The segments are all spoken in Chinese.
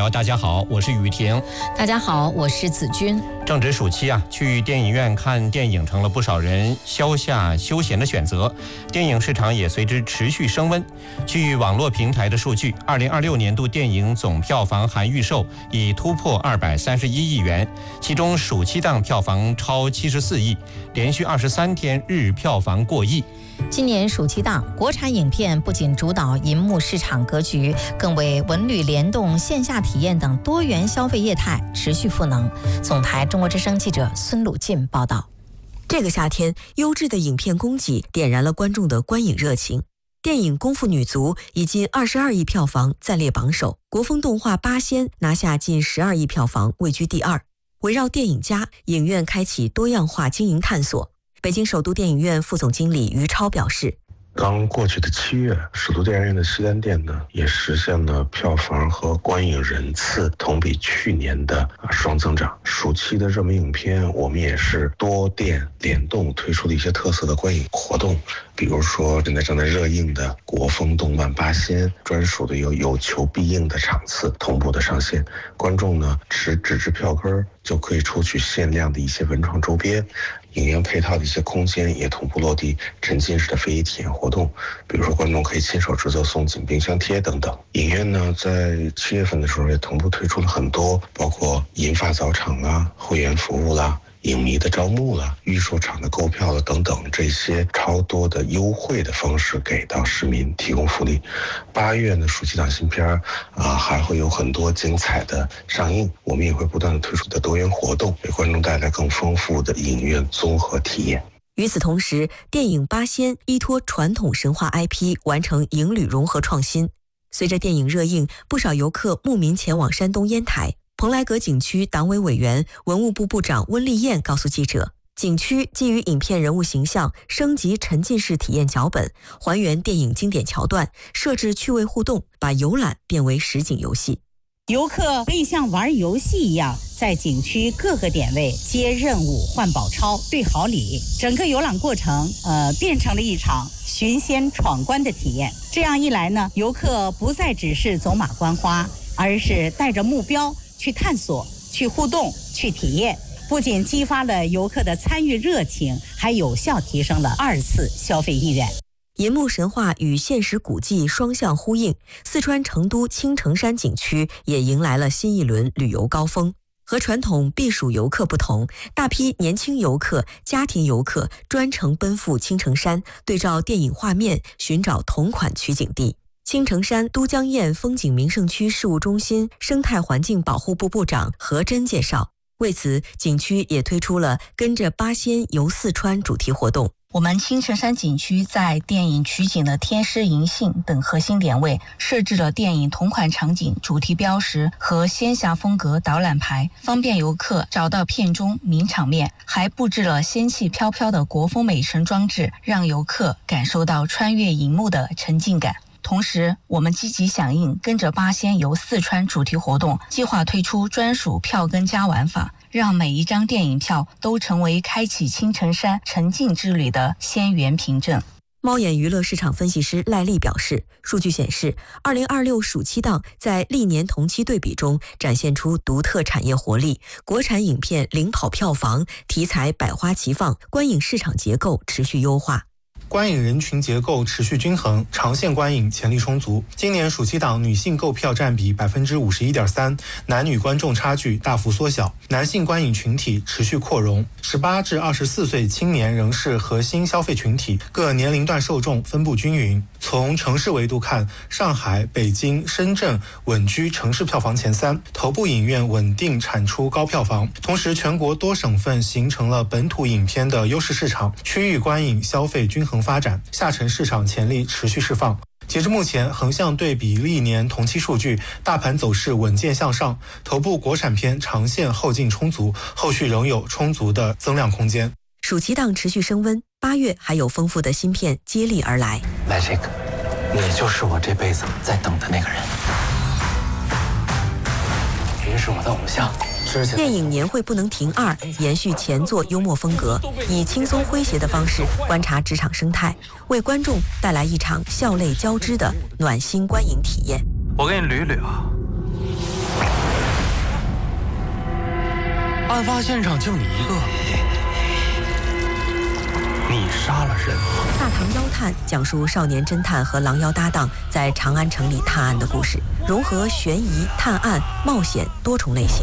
条，大家好，我是雨婷。 大家好，我是子君。 正值暑期去电影院看电影成了不少人消夏休闲的选择，电影市场也随之持续升温。据网络平台的数据，2026年度电影总票房含预售已突破231亿元，其中暑期档票房超74亿，连续23天日票房过亿。 今年暑期档，国产影片不仅主导银幕市场格局，更为文旅联动、线下体验等多元消费业态持续赋能。总台中国之声记者孙鲁进报道。 这个夏天，优质的影片供给点燃了观众的观影热情。电影《功夫女足》以近22亿票房暂列榜首，国风动画《八仙》拿下近12亿票房，位居第二。围绕电影家，影院开启多样化经营探索。北京首都电影院副总经理于超表示， 刚过去的7月，首都电影院的西单店呢，也实现了票房和观影人次同比去年的双增长。暑期的热门影片，我们也是多店联动推出了一些特色的观影活动，比如说现在正在热映的国风动漫《八仙》，专属的有求必应的场次同步的上线，观众呢持纸质票根就可以抽取限量的一些文创周边。影院配套的一些空间也同步落地沉浸式的非遗体验活动，比如说观众可以亲手制作送景冰箱贴等等。影院呢在7月份的时候也同步推出了很多，包括银发早场会员服务影迷的招募预售场的购票等等，这些超多的优惠的方式给到市民提供福利。8月呢，暑期档新片还会有很多精彩的上映，我们也会不断的推出的多元活动，为观众带来更丰富的影院综合体验。 与此同时，电影《八仙》依托传统神话 IP 完成影旅融合创新。随着电影热映，不少游客慕名前往山东烟台。蓬莱阁景区党委委员、文物部部长温丽燕告诉记者，景区基于影片人物形象升级沉浸式体验脚本，还原电影经典桥段，设置趣味互动，把游览变为实景游戏。 游客可以像玩游戏一样，在景区各个点位接任务、换宝钞、兑好礼，整个游览过程变成了一场寻仙闯关的体验。这样一来呢，游客不再只是走马观花，而是带着目标去探索、去互动、去体验，不仅激发了游客的参与热情，还有效提升了2次消费意愿。 银幕神话与现实古迹双向呼应，四川成都青城山景区也迎来了新一轮旅游高峰。和传统避暑游客不同，大批年轻游客、家庭游客专程奔赴青城山，对照电影画面寻找同款取景地。青城山都江堰风景名胜区事务中心生态环境保护部部长何真介绍，为此景区也推出了跟着八仙游四川主题活动。 我们青城山景区在电影取景的天师银杏等核心点位设置了电影同款场景主题标识和仙侠风格导览牌，方便游客找到片中名场面，还布置了仙气飘飘的国风美神装置，让游客感受到穿越银幕的沉浸感。同时，我们积极响应跟着八仙游四川主题活动，计划推出专属票根加玩法，让每一张电影票都成为开启青城山沉浸之旅的仙缘凭证。 猫眼娱乐市场分析师赖丽表示，数据显示2026暑期档在历年同期对比中展现出独特产业活力，国产影片领跑票房，题材百花齐放，观影市场结构持续优化。 观影人群结构持续均衡，长线观影潜力充足。今年暑期档女性购票占比 51.3%， 男女观众差距大幅缩小，男性观影群体持续扩容。18至24岁青年仍是核心消费群体，各年龄段受众分布均匀。从城市维度看，上海、北京、深圳稳居城市票房前3，头部影院稳定产出高票房。同时，全国多省份形成了本土影片的优势市场，区域观影消费均衡发展，下沉市场潜力持续释放。截至目前，横向对比历年同期数据，大盘走势稳健向上，头部国产片长线后劲充足，后续仍有充足的增量空间。 暑期档持续升温，8月还有丰富的新片接力而来。 Magic， 你就是我这辈子在等的那个人，你是我的偶像。 电影年会不能停2，延续前作幽默风格，以轻松诙谐的方式观察职场生态，为观众带来一场笑泪交织的暖心观影体验。 我给你捋捋啊， 案发现场就你一个，你杀了人。 大唐妖探讲述少年侦探和狼妖搭档在长安城里探案的故事，融合悬疑、探案、冒险多重类型。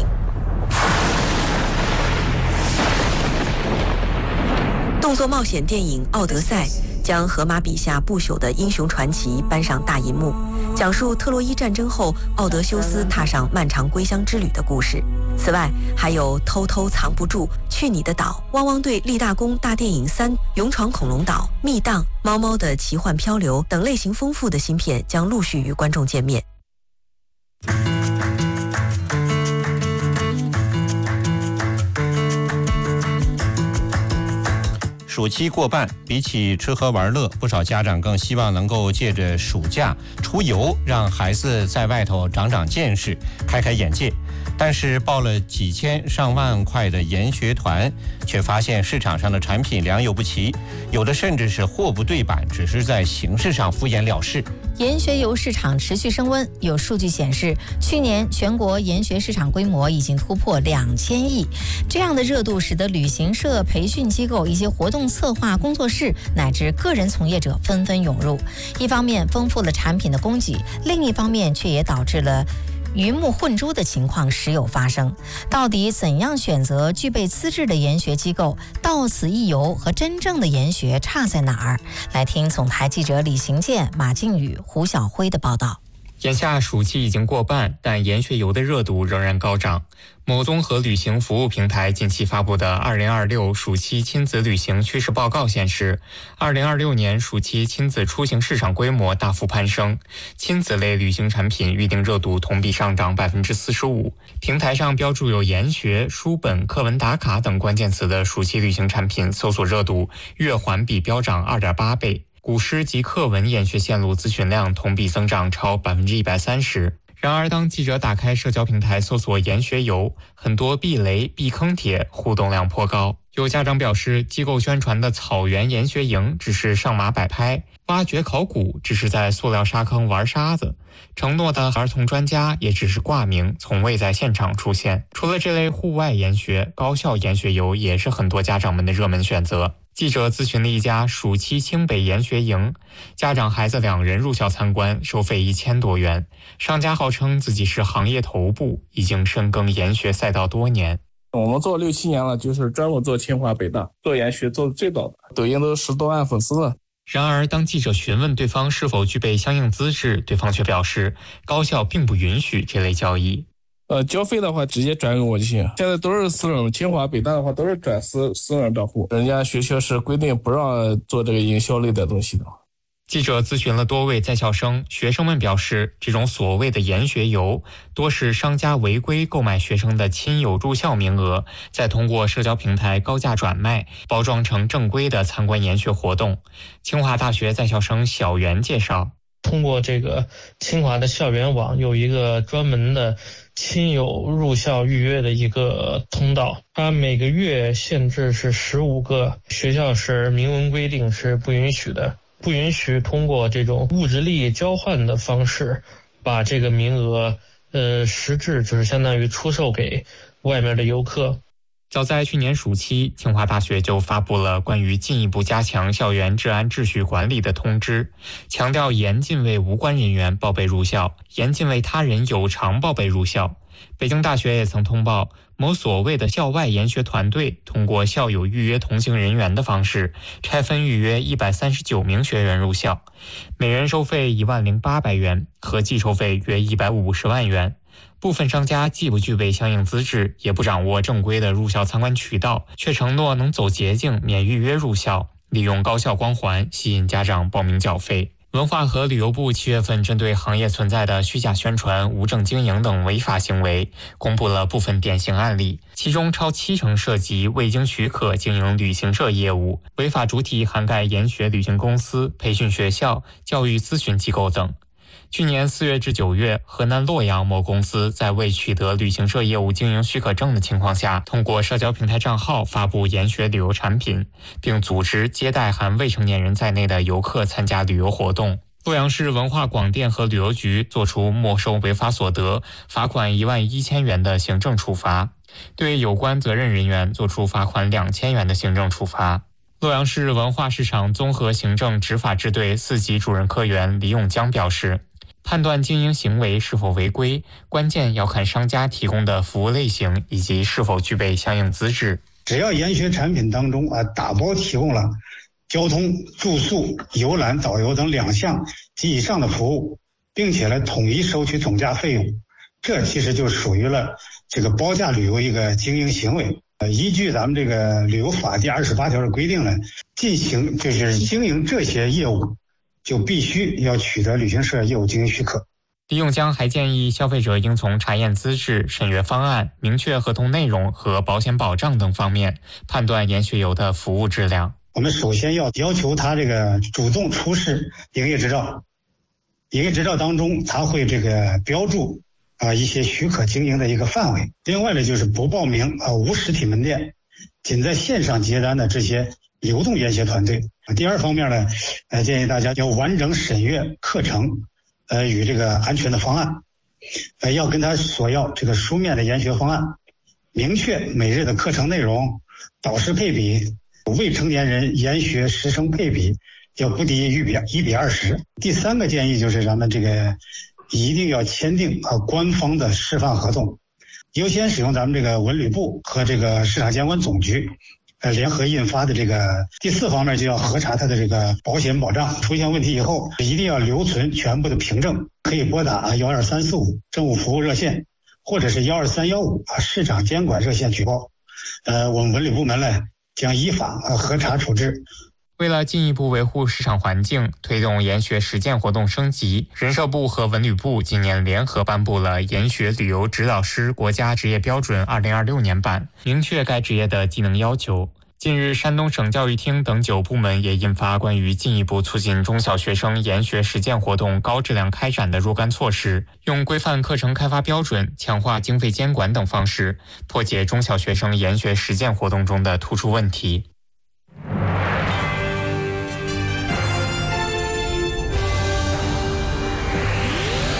动作冒险电影《奥德赛》将荷马笔下不朽的英雄传奇搬上大银幕，讲述特洛伊战争后奥德修斯踏上漫长归乡之旅的故事。此外，还有偷偷藏不住、去你的岛、汪汪队立大功大电影3、勇闯恐龙岛、密档、猫猫的奇幻漂流等类型丰富的新片将陆续与观众见面。 暑期过半，比起吃喝玩乐，不少家长更希望能够借着暑假出游，让孩子在外头长长见识，开开眼界。但是报了几千上万块的研学团，却发现市场上的产品良莠不齐，有的甚至是货不对版，只是在形式上敷衍了事。 研学游市场持续升温，有数据显示，去年全国研学市场规模已经突破2000亿。这样的热度使得旅行社、培训机构、一些活动策划工作室乃至个人从业者纷纷涌入。一方面丰富了产品的供给，另一方面却也导致了鱼目混珠的情况时有发生。到底怎样选择具备资质的研学机构？到此一游和真正的研学差在哪儿？来听总台记者李行健、马靖宇、胡晓辉的报道。 眼下暑期已经过半，但研学游的热度仍然高涨。某综合旅行服务平台近期发布的2026暑期亲子旅行趋势报告显示，2026年暑期亲子出行市场规模大幅攀升，亲子类旅行产品预订热度同比上涨45%。平台上标注有研学、书本、课文打卡等关键词的暑期旅行产品搜索热度月环比飙涨2.8倍。古诗及课文研学线路咨询量同比增长超130%。然而，当记者打开社交平台搜索研学游，很多避雷、避坑帖互动量颇高。有家长表示，机构宣传的草原研学营只是上马摆拍，挖掘考古只是在塑料沙坑玩沙子，承诺的儿童专家也只是挂名，从未在现场出现。除了这类户外研学，高校研学游也是很多家长们的热门选择。记者咨询了一家暑期清北研学营，家长孩子2人入校参观，收费1000多元。商家号称自己是行业头部，已经深耕研学赛道多年。 我们做6、7年了，就是专门做清华北大，做研学做的最早的，抖音都10多万粉丝了。 然而，当记者询问对方是否具备相应资质，对方却表示高校并不允许这类交易。 交费的话直接转给我就行。现在都是私人，清华北大的话都是转私人账户，人家学校是规定不让做这个营销类的东西的。 记者咨询了多位在校生，学生们表示，这种所谓的研学游多是商家违规购买学生的亲友入校名额，再通过社交平台高价转卖，包装成正规的参观研学活动。清华大学在校生小袁介绍， 通过这个清华的校园网有一个专门的亲友入校预约的一个通道，它每个月限制是15个，学校是明文规定是不允许的，不允许通过这种物质利益交换的方式把这个名额实质就是相当于出售给外面的游客。 早在去年暑期，清华大学就发布了关于进一步加强校园治安秩序管理的通知，强调严禁为无关人员报备入校，严禁为他人有偿报备入校。北京大学也曾通报，某所谓的校外研学团队通过校友预约同行人员的方式，拆分预约139名学员入校，每人收费10800元，合计收费约150万元。部分商家既不具备相应资质，也不掌握正规的入校参观渠道，却承诺能走捷径免预约入校，利用高校光环吸引家长报名缴费。文化和旅游部7月份针对行业存在的虚假宣传、无证经营等违法行为，公布了部分典型案例，其中超70%涉及未经许可经营旅行社业务，违法主体涵盖研学旅行公司、培训学校、教育咨询机构等。去年4月至9月，河南洛阳某公司在未取得旅行社业务经营许可证的情况下，通过社交平台账号发布研学旅游产品，并组织接待含未成年人在内的游客参加旅游活动。 洛阳市文化广电和旅游局作出没收违法所得、罚款11000元的行政处罚，对有关责任人员作出罚款2000元的行政处罚。洛阳市文化市场综合行政执法支队4级主任科员李永江表示，判断经营行为是否违规，关键要看商家提供的服务类型以及是否具备相应资质。 只要研学产品当中打包提供了交通、住宿、游览、导游等2项及以上的服务，并且呢统一收取总价费用，这其实就属于了这个包价旅游一个经营行为。依据咱们这个旅游法第28条的规定呢，进行就是经营这些业务，就必须要取得旅行社业务经营许可。 李永江还建议消费者应从查验资质、审阅方案、明确合同内容和保险保障等方面判断研学游的服务质量。 我们首先要求他这个主动出示营业执照，营业执照当中他会这个标注一些许可经营的一个范围。另外呢，就是不报名无实体门店，仅在线上接单的这些流动研学团队。第二方面呢，建议大家要完整审阅课程与这个安全的方案，要跟他索要这个书面的研学方案，明确每日的课程内容、导师配比、未成年人研学师生配比要不低于1:20。第3个建议就是咱们这个一定要签订官方的示范合同，优先使用咱们这个文旅部和这个市场监管总局联合印发的这个。第4方面就要核查它的这个保险保障，出现问题以后一定要留存全部的凭证，可以拨打12345政务服务热线，或者是12315市场监管热线举报。我们文旅部门呢将依法核查处置。 为了进一步维护市场环境，推动研学实践活动升级，人社部和文旅部今年联合颁布了研学旅游指导师国家职业标准2026年版，明确该职业的技能要求。近日，山东省教育厅等9部门也印发关于进一步促进中小学生研学实践活动高质量开展的若干措施，用规范课程开发标准、强化经费监管等方式，破解中小学生研学实践活动中的突出问题。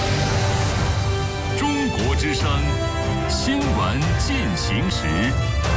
中国之声，新闻进行时。